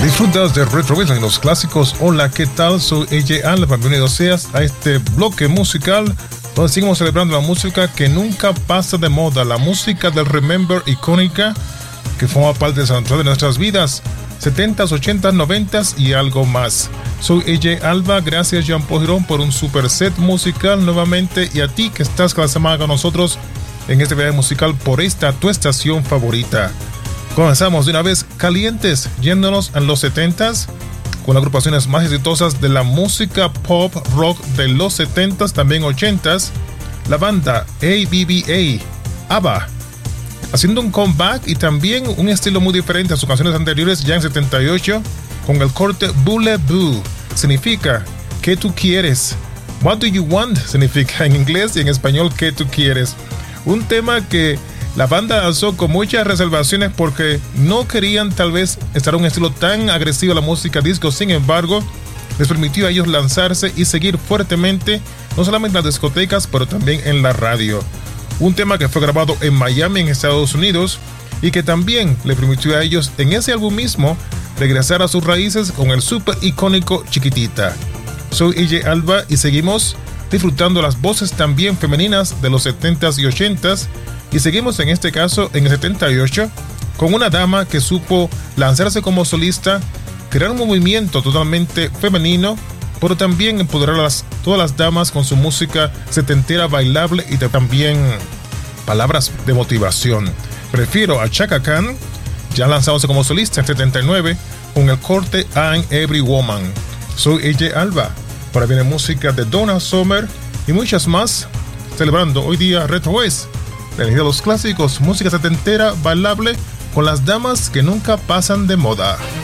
Disfrutas de Retro West en los clásicos. Hola, ¿qué tal? Soy AJ Alba. Bienvenido seas a este bloque musical donde seguimos celebrando la música que nunca pasa de moda, la música del Remember icónica que forma parte central de nuestras vidas, 70s, 80s, 90s y algo más. Soy AJ Alba, gracias Jean Paul Girón por un super set musical nuevamente, y a ti que estás cada semana con nosotros en este viaje musical por esta tu estación favorita. Comenzamos de una vez calientes, yéndonos a los 70s con las agrupaciones más exitosas de la música pop rock de los 70s, también 80s, la banda ABBA, ABBA, haciendo un comeback y también un estilo muy diferente a sus canciones anteriores ya en 78, con el corte Boulevou, significa ¿qué tú quieres? What do you want? Significa en inglés y en español ¿qué tú quieres? Un tema que la banda alzó con muchas reservaciones porque no querían tal vez estar a un estilo tan agresivo a la música disco. Sin embargo, les permitió a ellos lanzarse y seguir fuertemente, no solamente en las discotecas, pero también en la radio. Un tema que fue grabado en Miami, en Estados Unidos, y que también le permitió a ellos en ese álbum mismo regresar a sus raíces con el súper icónico Chiquitita. Soy AJ Alba y seguimos disfrutando las voces también femeninas de los 70s y 80s. Y seguimos en este caso en el 78 con una dama que supo lanzarse como solista, crear un movimiento totalmente femenino, pero también empoderar a todas las damas con su música setentera bailable y también palabras de motivación. Prefiero a Chaka Khan, ya lanzándose como solista en 79 con el corte I'm Every Woman. Soy AJ Alba, para viene música de Donna Summer y muchas más, celebrando hoy día Retro West, la energía de los clásicos, música setentera bailable con las damas que nunca pasan de moda.